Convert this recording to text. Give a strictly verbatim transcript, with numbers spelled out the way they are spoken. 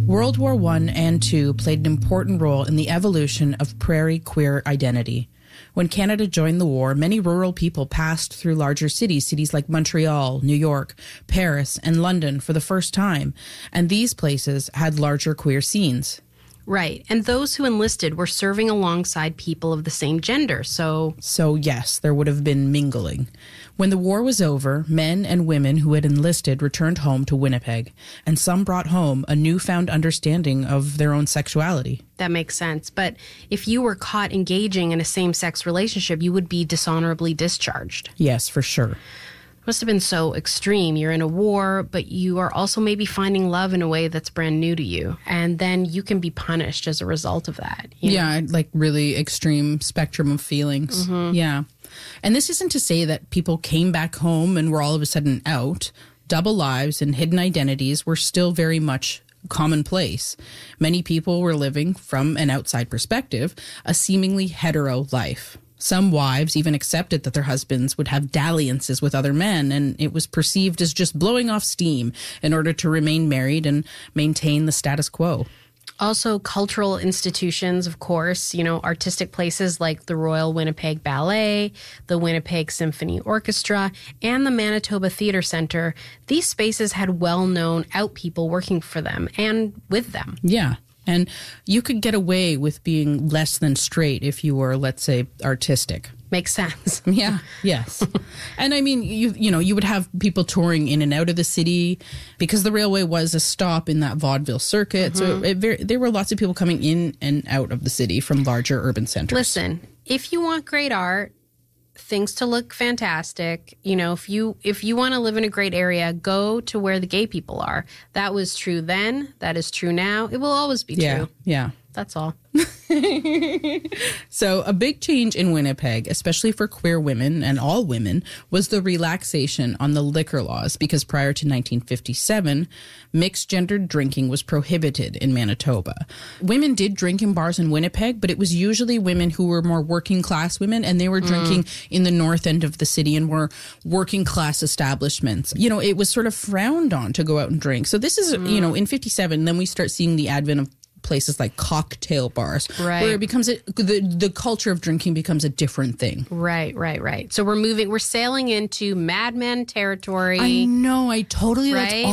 World War One and Two played an important role in the evolution of prairie queer identity. When Canada joined the war, many rural people passed through larger cities, cities like Montreal, New York, Paris, and London for the first time, and these places had larger queer scenes. Right. And those who enlisted were serving alongside people of the same gender, so... So, yes, there would have been mingling. When the war was over, men and women who had enlisted returned home to Winnipeg, and some brought home a newfound understanding of their own sexuality. That makes sense. But if you were caught engaging in a same-sex relationship, you would be dishonorably discharged. Yes, for sure. Must have been so extreme. You're in a war, but you are also maybe finding love in a way that's brand new to you. And then you can be punished as a result of that. You know? Yeah, like really extreme spectrum of feelings. Mm-hmm. Yeah. And this isn't to say that people came back home and were all of a sudden out. Double lives and hidden identities were still very much commonplace. Many people were living, from an outside perspective, a seemingly hetero life. Some wives even accepted that their husbands would have dalliances with other men, and it was perceived as just blowing off steam in order to remain married and maintain the status quo. Also, cultural institutions, of course, you know, artistic places like the Royal Winnipeg Ballet, the Winnipeg Symphony Orchestra, and the Manitoba Theatre Centre. These spaces had well-known out people working for them and with them. Yeah. And you could get away with being less than straight if you were, let's say, artistic. Makes sense. Yeah, yes. And I mean, you you know, you would have people touring in and out of the city because the railway was a stop in that vaudeville circuit. Mm-hmm. So it, it, there were lots of people coming in and out of the city from larger urban centers. Listen, if you want great art, things to look fantastic, you know, if you if you want to live in a great area, go to where the gay people are. That was true then. That is true now. It will always be yeah, true. Yeah. That's all. So a big change in Winnipeg, especially for queer women and all women, was the relaxation on the liquor laws, because prior to nineteen fifty-seven, mixed-gendered drinking was prohibited in Manitoba. Women did drink in bars in Winnipeg, but it was usually women who were more working-class women, and they were drinking mm. in the north end of the city and were working-class establishments. You know, it was sort of frowned on to go out and drink. So this is, mm. you know, in fifty-seven, then we start seeing the advent of places like cocktail bars, right, where it becomes a, the the culture of drinking becomes a different thing. Right, right, right. So we're moving, we're sailing into Mad Men territory. I know, I totally, right? that's